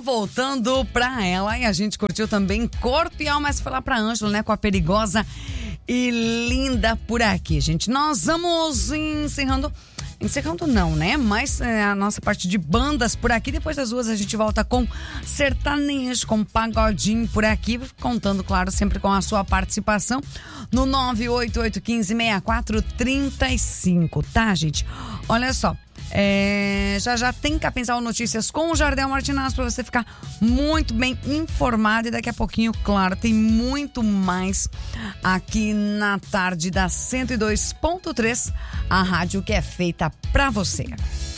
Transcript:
voltando pra ela e a gente curtiu também Corpo e Alma, mas foi lá pra Ângelo, né? Com a Perigosa e Linda por aqui, gente. Nós vamos encerrando não, né? Mas a nossa parte de bandas por aqui. Depois das duas a gente volta com sertanejo, com pagodinho por aqui, contando, claro, sempre com a sua participação no 988156435, tá, gente? Olha só. Já tem Capinzal Notícias com o Jardel Martinaz para você ficar muito bem informado, e daqui a pouquinho, claro, tem muito mais aqui na tarde da 102.3, a rádio que é feita para você.